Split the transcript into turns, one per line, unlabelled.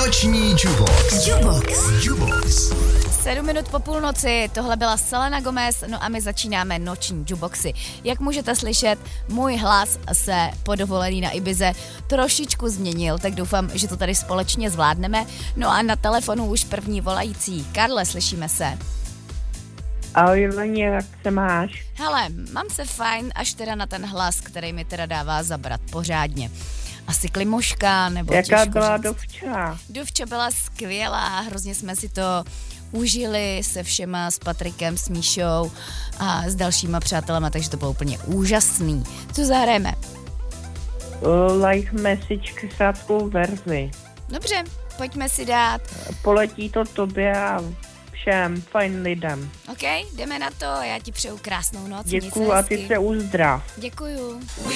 Noční Jukebox. Jukebox.
7 minut po půlnoci, tohle byla Selena Gomez, no a my začínáme noční Jukeboxy. Jak můžete slyšet, můj hlas se po dovolení na Ibize trošičku změnil, tak doufám, že to tady společně zvládneme. No a na telefonu už první volající. Karle, slyšíme se.
Ahoj Leni, jak se máš?
Hele, mám se fajn, až teda na ten hlas, který mi teda dává zabrat pořádně. Asi klimoška, nebo
jaká
těžko
byla
říct.
Dovča?
Dovča byla skvělá, hrozně jsme si to užili se všema, s Patrikem, s Míšou a s dalšíma přátelema, takže to bylo úplně úžasný. Co zahrajeme?
Like message krátkou verzi.
Dobře, pojďme si dát.
Poletí to tobě a všem fajn lidem.
OK, jdeme na to, já ti přeju krásnou noc.
Děkuju a ty se uzdrav.
Děkuju.